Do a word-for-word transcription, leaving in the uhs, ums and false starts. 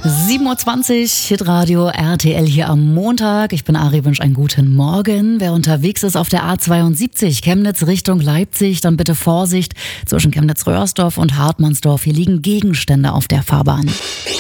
sieben Uhr zwanzig, Hitradio R T L hier am Montag. Ich bin Ari, wünsche einen guten Morgen. Wer unterwegs ist auf der A zweiundsiebzig, Chemnitz Richtung Leipzig, dann bitte Vorsicht zwischen Chemnitz-Röhrsdorf und Hartmannsdorf. Hier liegen Gegenstände auf der Fahrbahn.